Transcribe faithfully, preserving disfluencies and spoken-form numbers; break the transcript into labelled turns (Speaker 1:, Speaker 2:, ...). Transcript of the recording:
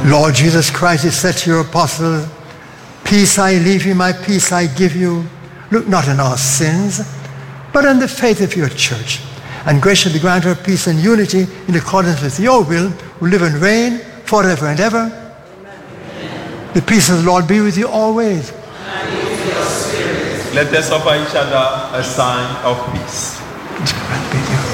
Speaker 1: Lord Jesus Christ, you said to your apostles, peace I leave you, my peace I give you. Look not on our sins, but on the faith of your church. And graciously grant her peace and unity in accordance with your will, who live and reign forever and ever. Amen. The peace of the Lord be with you always.
Speaker 2: And with your spirit. Let us offer each other a sign of peace.